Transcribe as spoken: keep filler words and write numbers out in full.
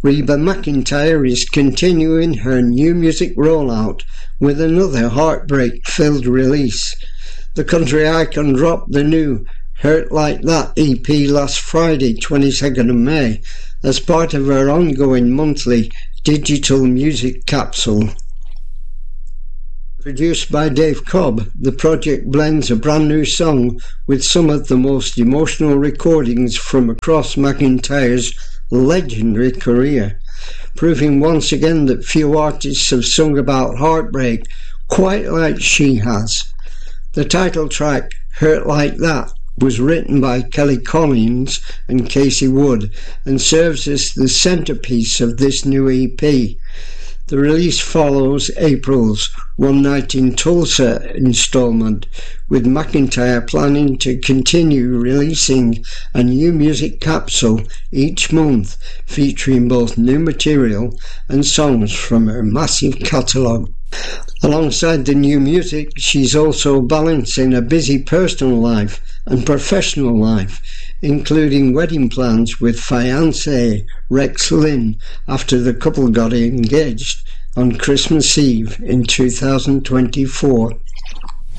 Reba McEntire is continuing her new music rollout with another heartbreak-filled release. The country icon dropped the new Hurt Like That E P last Friday, twenty-second of May, as part of her ongoing monthly digital music capsule. Produced by Dave Cobb, the project blends a brand new song with some of the most emotional recordings from across McEntire's legendary career, proving once again that few artists have sung about heartbreak quite like she has. The title track, Hurt Like That, was written by Kelly Collins and Casey Wood and serves as the centerpiece of this new E P. The release follows April's One Night in Tulsa installment, with McEntire planning to continue releasing a new music capsule each month featuring both new material and songs from her massive catalogue. Alongside the new music, she's also balancing a busy personal life and professional life, including wedding plans with fiancé Rex Lynn after the couple got engaged on Christmas Eve in two thousand twenty-four.